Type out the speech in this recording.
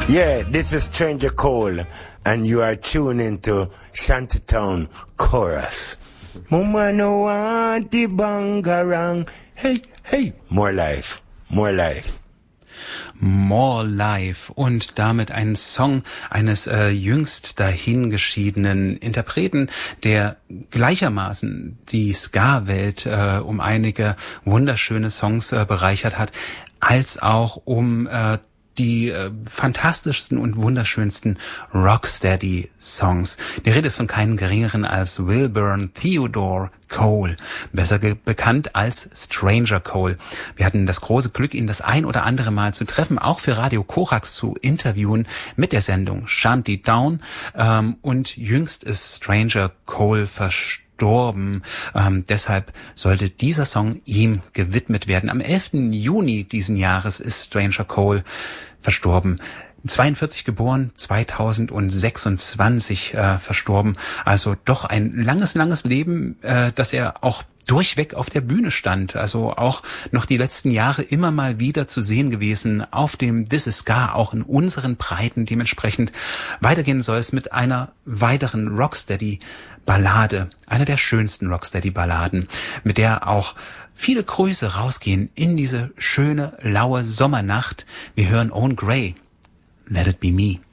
Yeah, this is Stranger Cole, and you are tuned into Shantytown Chorus. Mama no want the bangarang. Hey, hey, more life, more life. More Life und damit ein Song eines jüngst dahingeschiedenen Interpreten, der gleichermaßen die Ska-Welt um einige wunderschöne Songs bereichert hat, als auch um die fantastischsten und wunderschönsten Rocksteady-Songs. Die Rede ist von keinem geringeren als Wilburn Theodore Cole, besser bekannt als Stranger Cole. Wir hatten das große Glück, ihn das ein oder andere Mal zu treffen, auch für Radio Korax zu interviewen mit der Sendung Shantytown. Und jüngst ist Stranger Cole verstorben. Deshalb sollte dieser Song ihm gewidmet werden. Am 11. Juni diesen Jahres ist Stranger Cole verstorben. 42 geboren, 2026 verstorben. Also doch ein langes Leben, dass er auch durchweg auf der Bühne stand. Also auch noch die letzten Jahre immer mal wieder zu sehen gewesen auf dem This Is Ska, auch in unseren Breiten dementsprechend. Weitergehen soll es mit einer weiteren Rocksteady-Ballade, einer der schönsten Rocksteady-Balladen, mit der auch viele Grüße rausgehen in diese schöne, laue Sommernacht. Wir hören Owen Gray, Let It Be Me.